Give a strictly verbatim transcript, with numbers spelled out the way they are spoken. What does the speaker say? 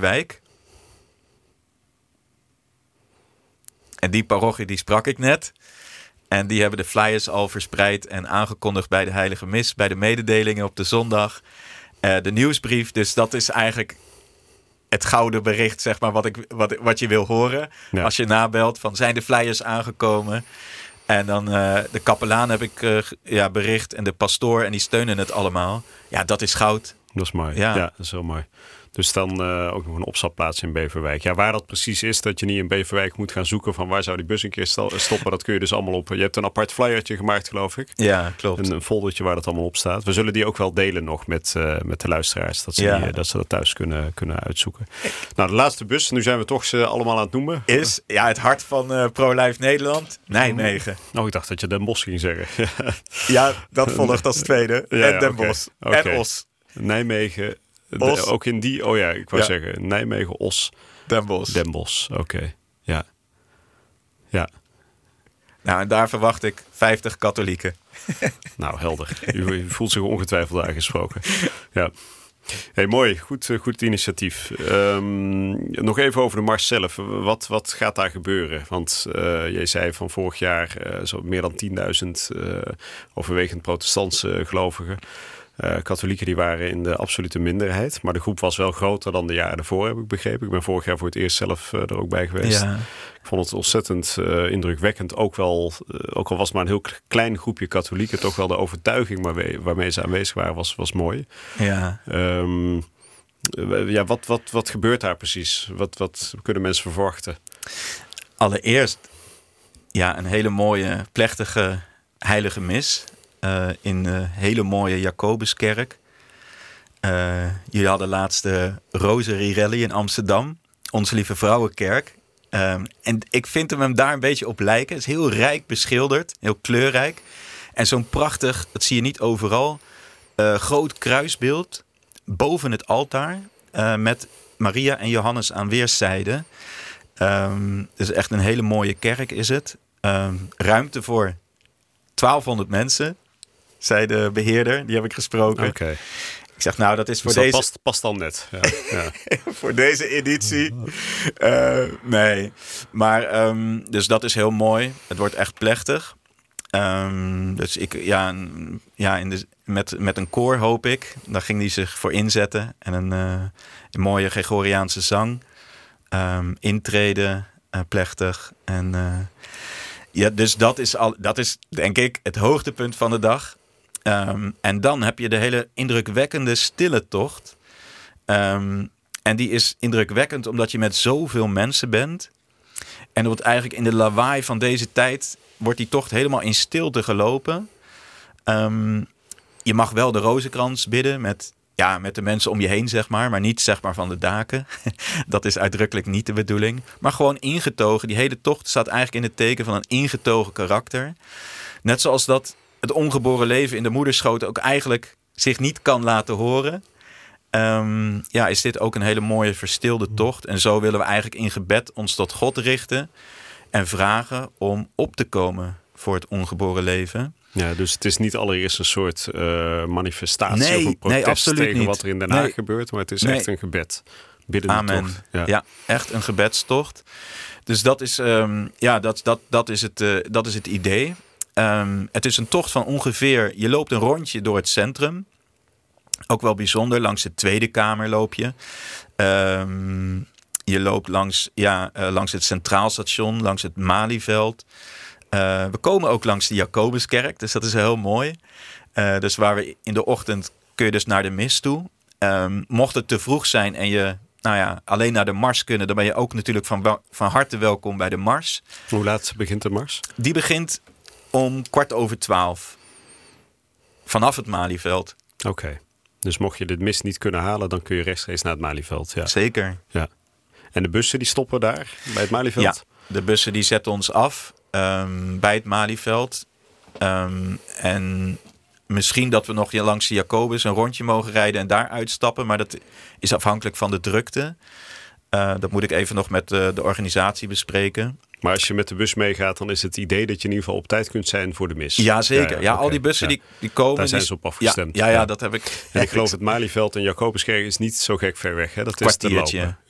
Beverwijk. En die parochie die sprak ik net. En die hebben de flyers al verspreid en aangekondigd bij de Heilige Mis, bij de mededelingen op de zondag, uh, de nieuwsbrief. Dus dat is eigenlijk het gouden bericht, zeg maar, wat, ik, wat, wat je wil horen. Ja. Als je nabelt van, zijn de flyers aangekomen? En dan uh, de kapelaan heb ik uh, ja, bericht en de pastoor en die steunen het allemaal. Ja, dat is goud. Dat is mooi. Ja, ja dat is heel mooi. Dus dan uh, ook nog een opstapplaats in Beverwijk. Ja, waar dat precies is, dat je niet in Beverwijk moet gaan zoeken van waar zou die bus een keer stoppen. Dat kun je dus allemaal op. Je hebt een apart flyertje gemaakt, geloof ik. Ja, klopt. Een, een foldertje waar dat allemaal op staat. We zullen die ook wel delen nog met, uh, met de luisteraars. Dat ze, ja. die, dat ze dat thuis kunnen, kunnen uitzoeken. Nou, de laatste bus, nu zijn we toch ze allemaal aan het noemen. Is ja, het hart van uh, Pro-Life Nederland, Nijmegen. Oh, ik dacht dat je Den Bosch ging zeggen. Ja, dat volgt als tweede. Ja, en Den okay. Bosch. Okay. En Os. Nijmegen. De, ook in die, oh ja, ik wou ja. zeggen, Nijmegen, Os. Den Bosch. Den Bosch, oké. Okay. Ja. Ja. Nou, en daar verwacht ik vijftig katholieken. Nou, helder. U, u voelt zich ongetwijfeld aangesproken. Ja. Hey, mooi. Goed, goed initiatief. Um, nog even over de mars zelf. Wat, wat gaat daar gebeuren? Want uh, jij zei van vorig jaar uh, zo meer dan tienduizend uh, overwegend protestantse gelovigen. Uh, katholieken die waren in de absolute minderheid. Maar de groep was wel groter dan de jaren ervoor, heb ik begrepen. Ik ben vorig jaar voor het eerst zelf uh, er ook bij geweest. Ja. Ik vond het ontzettend uh, indrukwekkend. Ook, wel, uh, ook al was het maar een heel klein groepje katholieken, toch wel de overtuiging waarmee, waarmee ze aanwezig waren, was, was mooi. Ja. Um, uh, ja, wat, wat, wat gebeurt daar precies? Wat, wat kunnen mensen verwachten? Allereerst ja, een hele mooie, plechtige heilige mis. Uh, in de hele mooie Jacobuskerk. Uh, jullie hadden laatst de Rosary Rally in Amsterdam. Onze Lieve Vrouwenkerk. Um, en ik vind hem, hem daar een beetje op lijken. Het is heel rijk beschilderd. Heel kleurrijk. En zo'n prachtig, dat zie je niet overal, uh, groot kruisbeeld boven het altaar. Uh, met Maria en Johannes aan weerszijden. Um, dus echt een hele mooie kerk is het. Um, ruimte voor twaalfhonderd mensen. Zei de beheerder, die heb ik gesproken. Okay. Ik zeg, nou, dat is voor dus dat deze... Past, past dan net. Ja, ja. Voor deze editie. Uh, nee. Maar, um, dus dat is heel mooi. Het wordt echt plechtig. Um, dus ik, ja, ja in de, met, met een koor hoop ik. Daar ging hij zich voor inzetten. En een, uh, een mooie Gregoriaanse zang. Um, intreden, uh, plechtig. En... Uh, ja, dus dat is, al, dat is denk ik het hoogtepunt van de dag. Um, en dan heb je de hele indrukwekkende stille tocht. Um, en die is indrukwekkend omdat je met zoveel mensen bent. En wordt eigenlijk in de lawaai van deze tijd wordt die tocht helemaal in stilte gelopen. Um, je mag wel de rozenkrans bidden met, ja, met de mensen om je heen, zeg maar. Maar niet zeg maar van de daken. Dat is uitdrukkelijk niet de bedoeling. Maar gewoon ingetogen. Die hele tocht staat eigenlijk in het teken van een ingetogen karakter. Net zoals dat het ongeboren leven in de moederschoot ook eigenlijk zich niet kan laten horen. Um, ja, is dit ook een hele mooie verstilde tocht. En zo willen we eigenlijk in gebed ons tot God richten. En vragen om op te komen voor het ongeboren leven. Ja, dus het is niet allereerst een soort uh, manifestatie nee, of een protest nee, tegen niet. wat er in Den Haag nee. gebeurt. Maar het is nee. echt een gebed. Biddende Amen. tocht. Ja. ja, echt een gebedstocht. Dus dat is, um, ja, dat, dat, dat, is het, uh, dat is het idee. Um, het is een tocht van ongeveer... Je loopt een rondje door het centrum. Ook wel bijzonder. Langs de Tweede Kamer loop je. Um, je loopt langs, ja, uh, langs het Centraal Station. Langs het Malieveld. Uh, we komen ook langs de Jacobuskerk. Dus dat is heel mooi. Uh, dus waar we in de ochtend... kun je dus naar de mis toe. Um, mocht het te vroeg zijn en je... nou ja, alleen naar de mars kunnen... dan ben je ook natuurlijk van, van harte welkom bij de mars. Hoe laat begint de mars? Die begint om kwart over twaalf. Vanaf het Malieveld. Oké. Okay. Dus mocht je de mis niet kunnen halen... dan kun je rechtstreeks naar het Malieveld. Ja. Zeker. Ja. En de bussen die stoppen daar bij het Malieveld? Ja, de bussen die zetten ons af um, bij het Malieveld. Um, en misschien dat we nog langs de Jacobus een rondje mogen rijden... en daar uitstappen. Maar dat is afhankelijk van de drukte. Uh, dat moet ik even nog met uh, de organisatie bespreken. Maar als je met de bus meegaat, dan is het idee dat je in ieder geval op tijd kunt zijn voor de mis. Ja, zeker. Ja, ja, ja okay. Al die bussen ja. die, die komen... Daar zijn die... ze op afgestemd. Ja, ja, ja, dat heb ik... En ik geloof het Malieveld en Jacobuskerk is niet zo gek ver weg. Hè? Dat kwartiertje. is te lopen.